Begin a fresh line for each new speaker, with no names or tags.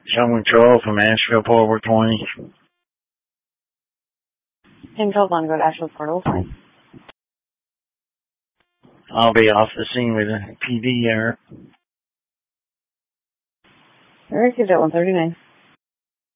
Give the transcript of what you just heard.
Someone control from Asheville Port 20.
Control's on go to Asheville Port 20.
I'll be off the scene with a PD error.
Received at 139.